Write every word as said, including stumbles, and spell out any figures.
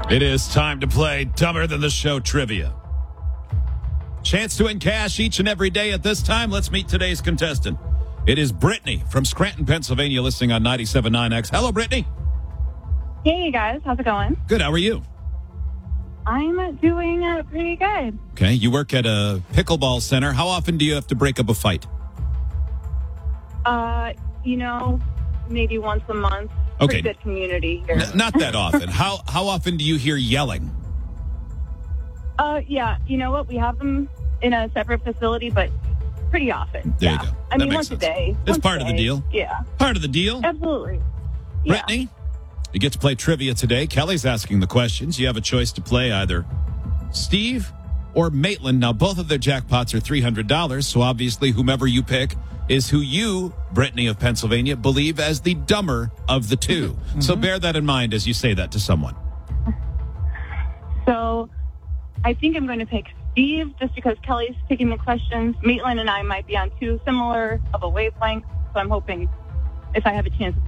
It is time to play Dumber Than the Show trivia. Chance to win cash each and every day at this time. Let's meet today's contestant. It is Brittany from Scranton, Pennsylvania, listening on ninety-seven point nine X. Hello, Brittany. Hey, guys. How's it going? Good. How are you? I'm doing uh, pretty good. Okay. You work at a pickleball center. How often do you have to break up a fight? Uh, you know, maybe once a month. Okay. Pretty good community here. N- not that often. How how often do you hear yelling? Uh, yeah. You know what? We have them in a separate facility, but pretty often. There yeah. you go. I That mean, makes once sense. a day. It's Once part a of the day. deal. Yeah. Part of the deal. Absolutely. Yeah. Brittany, you get to play trivia today. Kelly's asking the questions. You have a choice to play either Steve or Maitland. Now, both of their jackpots are three hundred dollars, so obviously whomever you pick is who you, Brittany of Pennsylvania, believe as the dumber of the two. Mm-hmm. So bear that in mind as you say that to someone. So I think I'm going to pick Steve just because Kelly's picking the questions. Maitland and I might be on too similar of a wavelength, so I'm hoping if I have a chance of